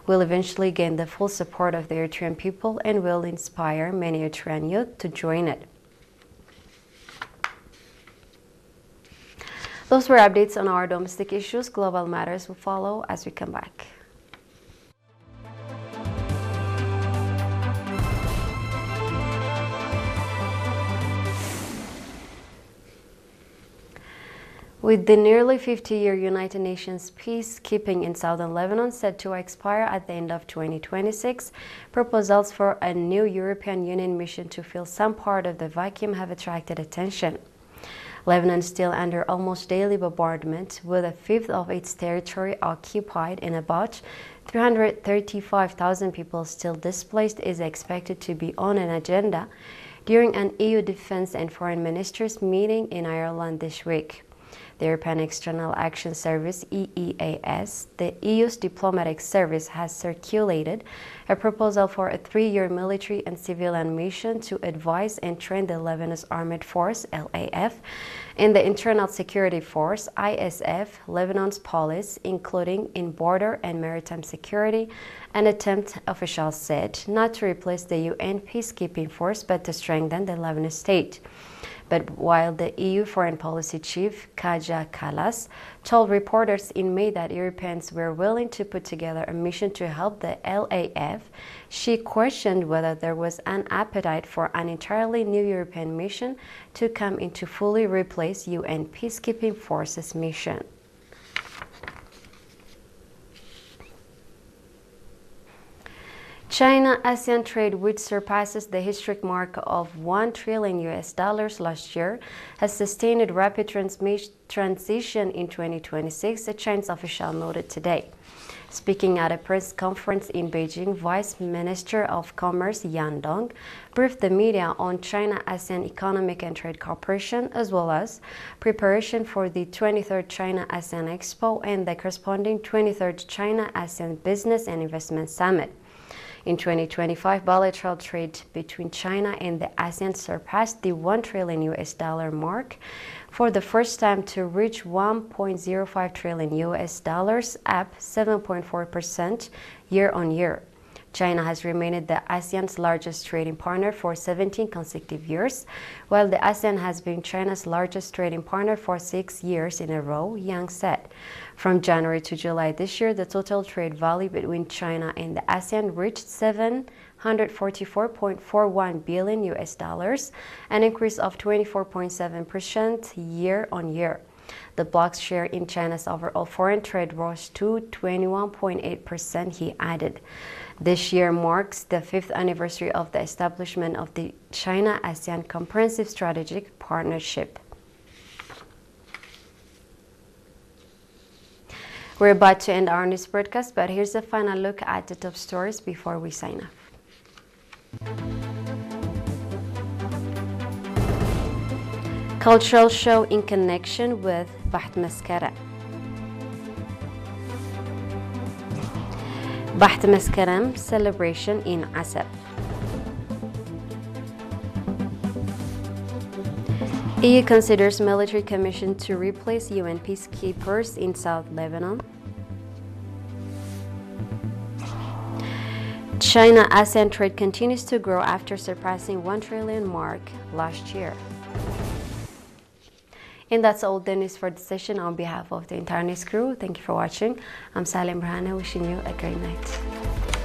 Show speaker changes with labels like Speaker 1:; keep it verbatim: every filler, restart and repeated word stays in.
Speaker 1: will eventually gain the full support of the Eritrean people and will inspire many Eritrean youth to join it. Those were updates on our domestic issues. Global matters will follow as we come back. With the nearly fifty-year United Nations peacekeeping in southern Lebanon set to expire at the end of twenty twenty-six, proposals for a new European Union mission to fill some part of the vacuum have attracted attention. Lebanon is still under almost daily bombardment, with a fifth of its territory occupied and about three hundred thirty-five thousand people still displaced is expected to be on an agenda during an E U Defense and Foreign Ministers meeting in Ireland this week. The European External Action Service, E E A S, the E U's diplomatic service, has circulated a proposal for a three-year military and civilian mission to advise and train the Lebanese Armed Force, L A F, and the Internal Security Force, I S F, Lebanon's police, including in border and maritime security, an attempt, officials said, not to replace the U N peacekeeping force but to strengthen the Lebanese state. But while the E U Foreign Policy Chief, Kaja Kallas, told reporters in May that Europeans were willing to put together a mission to help the L A F, she questioned whether there was an appetite for an entirely new European mission to come in to fully replace U N peacekeeping forces mission. China-ASEAN trade, which surpasses the historic mark of one trillion U S dollars last year, has sustained a rapid transition in twenty twenty-six, a Chinese official noted today. Speaking at a press conference in Beijing, Vice Minister of Commerce Yan Dong briefed the media on China-ASEAN Economic and Trade Cooperation, as well as preparation for the twenty-third China-ASEAN Expo and the corresponding twenty-third China-ASEAN Business and Investment Summit. In twenty twenty-five, bilateral trade between China and the ASEAN surpassed the one trillion U S dollar mark for the first time to reach one point zero five trillion U S dollars, up seven point four percent year on year. China has remained the ASEAN's largest trading partner for seventeen consecutive years, while the ASEAN has been China's largest trading partner for six years in a row, Yang said. From January to July this year, the total trade value between China and the ASEAN reached seven hundred forty-four point four one billion U S dollars, an increase of twenty-four point seven percent year on year. The bloc's share in China's overall foreign trade rose to twenty-one point eight percent, he added. This year marks the fifth anniversary of the establishment of the China-ASEAN Comprehensive Strategic Partnership. We're about to end our news broadcast, but here's a final look at the top stories before we sign off. Cultural show in connection with Baht Maskara. Baht Maskaram celebration in Asab. E U considers military commission to replace U N peacekeepers in South Lebanon. China-ASEAN trade continues to grow after surpassing one trillion mark last year. And that's all the news for the session. On behalf of the entire news crew, thank you for watching. I'm Salim Brahana, wishing you a great night.